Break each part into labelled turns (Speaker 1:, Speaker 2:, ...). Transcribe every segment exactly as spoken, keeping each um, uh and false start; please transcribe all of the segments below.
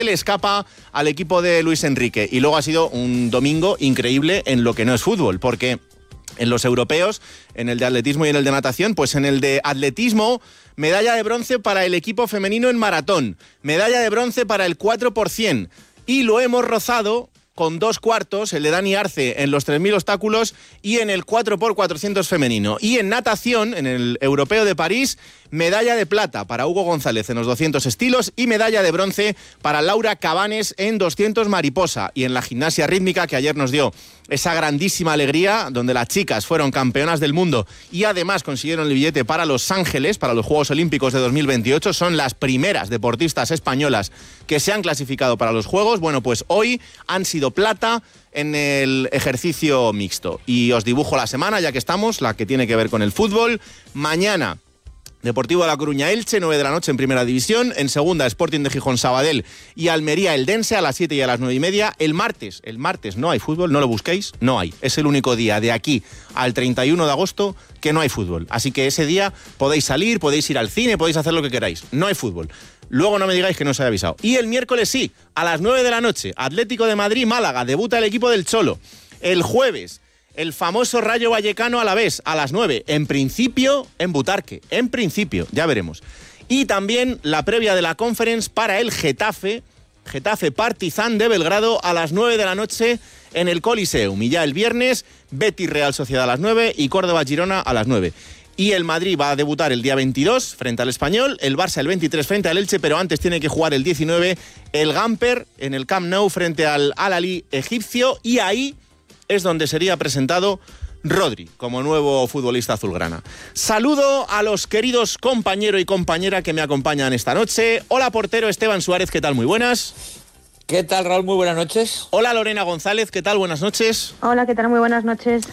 Speaker 1: le escapa al equipo de Luis Enrique. Y luego ha sido un domingo increíble en lo que no es fútbol, porque en los europeos, en el de atletismo y en el de natación, pues en el de atletismo, medalla de bronce para el equipo femenino en maratón, medalla de bronce para el cuatro por ciento, y lo hemos rozado con dos cuartos, el de Dani Arce en los tres mil obstáculos y en el cuatro por cuatrocientos femenino. Y en natación, en el Europeo de París, medalla de plata para Hugo González en los doscientos estilos y medalla de bronce para Laura Cabanes en doscientos mariposa. Y en la gimnasia rítmica, que ayer nos dio esa grandísima alegría, donde las chicas fueron campeonas del mundo y además consiguieron el billete para Los Ángeles, para los Juegos Olímpicos de dos mil veintiocho, son las primeras deportistas españolas que se han clasificado para los Juegos. Bueno, pues hoy han sido plata en el ejercicio mixto. Y os dibujo la semana, ya que estamos, la que tiene que ver con el fútbol. Mañana, Deportivo de La Coruña Elche, nueve de la noche en Primera División. En segunda, Sporting de Gijón Sabadell y Almería Eldense a las siete y a las nueve y media. El martes, el martes no hay fútbol, no lo busquéis, no hay. Es el único día de aquí al treinta y uno de agosto que no hay fútbol. Así que ese día podéis salir, podéis ir al cine, podéis hacer lo que queráis. No hay fútbol. Luego no me digáis que no os haya avisado. Y el miércoles sí, a las nueve de la noche, Atlético de Madrid-Málaga, debuta el equipo del Cholo. El jueves, el famoso Rayo Vallecano Alavés, a las nueve, en principio en Butarque, en principio, ya veremos. Y también la previa de la Conference para el Getafe, Getafe Partizan de Belgrado, a las nueve de la noche en el Coliseum. Y ya el viernes, Betis Real Sociedad a las nueve y Córdoba Girona a las nueve. Y el Madrid va a debutar el día veintidós frente al Español, el Barça el veintitrés frente al Elche, pero antes tiene que jugar el diecinueve el Gamper en el Camp Nou frente al Al-Ahly egipcio, y ahí es donde sería presentado Rodri como nuevo futbolista azulgrana. Saludo a los queridos compañero y compañera que me acompañan esta noche. Hola, portero Esteban Suárez, ¿qué tal? Muy buenas.
Speaker 2: ¿Qué tal, Raúl? Muy buenas noches.
Speaker 1: Hola, Lorena González, ¿qué tal? Buenas noches.
Speaker 3: Hola, ¿qué tal? Muy buenas noches.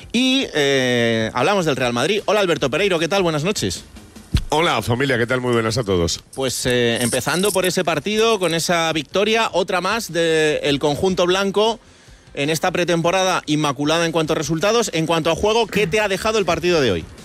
Speaker 1: Y eh, hablamos del Real Madrid. Hola, Alberto Pereiro, ¿qué tal? Buenas noches.
Speaker 4: Hola, familia, ¿qué tal? Muy buenas a todos.
Speaker 1: Pues eh, empezando por ese partido, con esa victoria, otra más del conjunto blanco en esta pretemporada inmaculada en cuanto a resultados. En cuanto a juego, ¿qué te ha dejado el partido de hoy?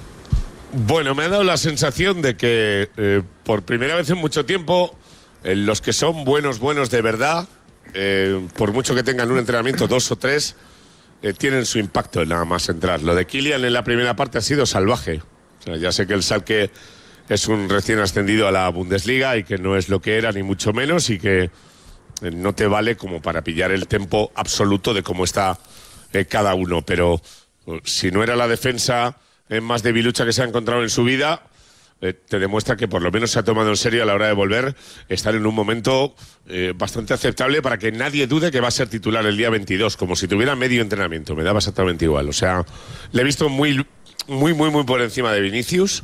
Speaker 4: Bueno, me ha dado la sensación de que eh, por primera vez en mucho tiempo eh, los que son buenos, buenos de verdad, eh, por mucho que tengan un entrenamiento, dos o tres, eh, tienen su impacto en nada más entrar. Lo de Kylian en la primera parte ha sido salvaje. O sea, ya sé que el Schalke es un recién ascendido a la Bundesliga y que no es lo que era, ni mucho menos, y que eh, no te vale como para pillar el tempo absoluto de cómo está eh, cada uno. Pero eh, si no era la defensa eh, más debilucha que se ha encontrado en su vida, eh, te demuestra que por lo menos se ha tomado en serio a la hora de volver, estar en un momento eh, bastante aceptable para que nadie dude que va a ser titular el día veintidós, como si tuviera medio entrenamiento. Me daba exactamente igual. O sea, le he visto muy, muy, muy, muy por encima de Vinicius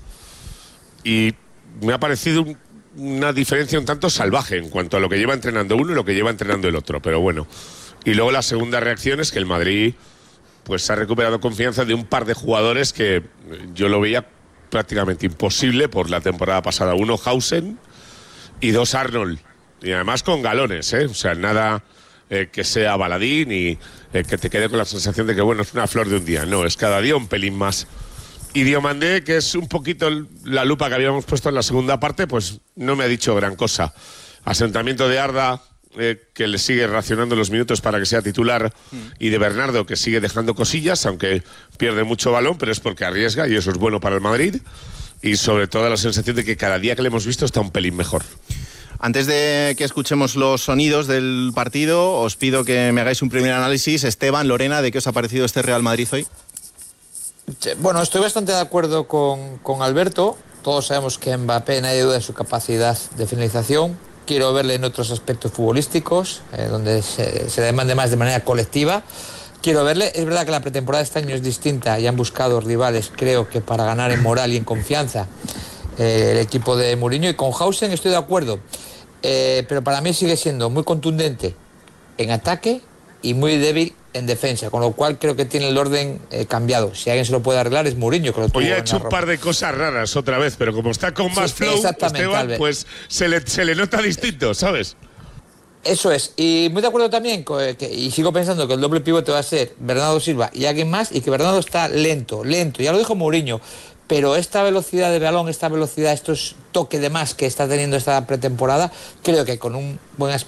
Speaker 4: y me ha parecido un, una diferencia un tanto salvaje en cuanto a lo que lleva entrenando uno y lo que lleva entrenando el otro. Pero bueno. Y luego la segunda reacción es que el Madrid pues ha recuperado confianza de un par de jugadores que yo lo veía prácticamente imposible por la temporada pasada. Uno, Hausen, y dos, Arnold. Y además con galones, ¿eh? O sea, nada eh, que sea baladín y eh, que te quede con la sensación de que, bueno, es una flor de un día. No, es cada día un pelín más. Y Diomandé, que es un poquito la lupa que habíamos puesto en la segunda parte, pues no me ha dicho gran cosa. Asentamiento de Arda, eh, que le sigue racionando los minutos para que sea titular, mm. y de Bernardo, que sigue dejando cosillas, aunque pierde mucho balón, pero es porque arriesga y eso es bueno para el Madrid. Y sobre todo la sensación de que cada día que le hemos visto está un pelín mejor.
Speaker 1: Antes de que escuchemos los sonidos del partido, os pido que me hagáis un primer análisis. Esteban, Lorena, ¿de qué os ha parecido este Real Madrid hoy?
Speaker 2: Bueno, estoy bastante de acuerdo con, con Alberto. Todos sabemos que Mbappé, nadie duda de su capacidad de finalización. Quiero verle en otros aspectos futbolísticos, eh, donde se, se demande más de manera colectiva. Quiero verle. Es verdad que la pretemporada de este año es distinta y han buscado rivales, creo que para ganar en moral y en confianza, eh, el equipo de Mourinho. Y con Hausen estoy de acuerdo, eh, pero para mí sigue siendo muy contundente en ataque y muy débil en defensa, con lo cual creo que tiene el orden eh, cambiado. Si alguien se lo puede arreglar es Mourinho, que lo tuvo.
Speaker 4: Hoy ha hecho un par de cosas raras otra vez, pero como está con más
Speaker 2: sí,
Speaker 4: flow, Esteban,
Speaker 2: Albert,
Speaker 4: pues se le, se le nota distinto, ¿sabes?
Speaker 2: Eso es, y muy de acuerdo también, que, y sigo pensando que el doble pivote va a ser Bernardo Silva y alguien más, y que Bernardo está lento, lento, ya lo dijo Mourinho, pero esta velocidad de balón, esta velocidad, estos toques de más que está teniendo esta pretemporada, creo que con un buen